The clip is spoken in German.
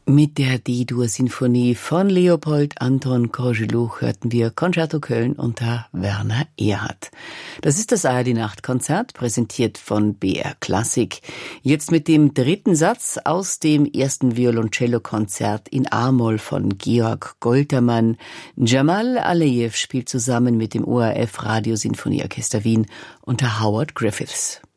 Mit der D-Dur-Sinfonie von Leopold Anton Korżeluch hörten wir Concerto Köln unter Werner Erhardt. Das ist das ARD-Nachtkonzert, präsentiert von BR Klassik. Jetzt mit dem dritten Satz aus dem ersten Violoncello-Konzert in A-Moll von Georg Goltermann. Jamal Alejew spielt zusammen mit dem ORF Radiosinfonieorchester Wien unter Howard Griffiths.